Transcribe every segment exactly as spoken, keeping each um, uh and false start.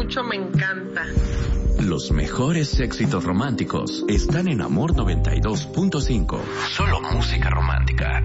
mucho, me encanta. Los mejores éxitos románticos están en Amor noventa y dos punto cinco. Solo música romántica.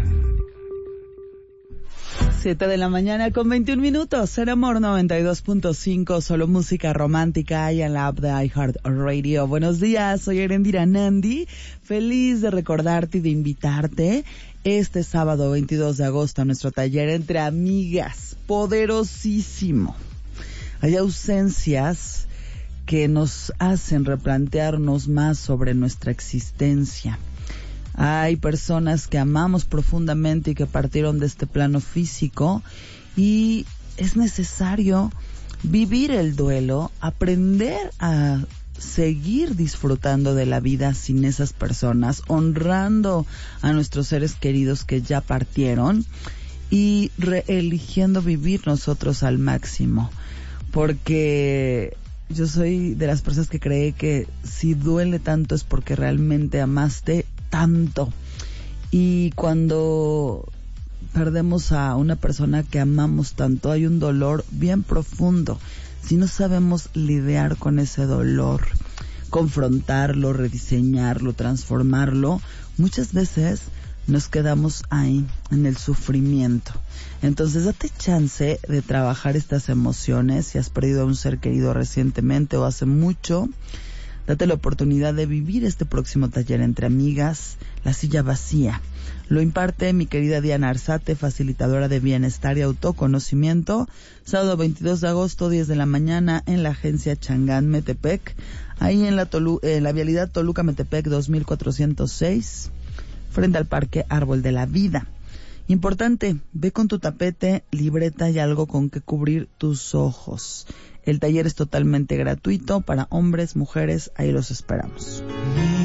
Siete de la mañana con veintiún minutos. En Amor noventa y dos punto cinco, solo música romántica y en la app de iHeartRadio. Buenos días, soy Erendira Nandi. Feliz de recordarte y de invitarte este sábado veintidós de agosto a nuestro taller Entre Amigas. Poderosísimo. Hay ausencias que nos hacen replantearnos más sobre nuestra existencia. Hay personas que amamos profundamente y que partieron de este plano físico y es necesario vivir el duelo, aprender a seguir disfrutando de la vida sin esas personas, honrando a nuestros seres queridos que ya partieron y reeligiendo vivir nosotros al máximo. Porque yo soy de las personas que cree que si duele tanto es porque realmente amaste tanto. Y cuando perdemos a una persona que amamos tanto, hay un dolor bien profundo. Si no sabemos lidiar con ese dolor, confrontarlo, rediseñarlo, transformarlo, muchas veces nos quedamos ahí, en el sufrimiento. Entonces, date chance de trabajar estas emociones. Si has perdido a un ser querido recientemente o hace mucho, date la oportunidad de vivir este próximo taller Entre Amigas, La Silla Vacía. Lo imparte mi querida Diana Arzate, facilitadora de bienestar y autoconocimiento. Sábado veintidós de agosto, diez de la mañana, en la agencia Changán Metepec, ahí en la, Tolu- en la vialidad Toluca-Metepec dos mil cuatrocientos seis, frente al Parque Árbol de la Vida. Importante, ve con tu tapete, libreta y algo con que cubrir tus ojos. El taller es totalmente gratuito para hombres, mujeres, ahí los esperamos.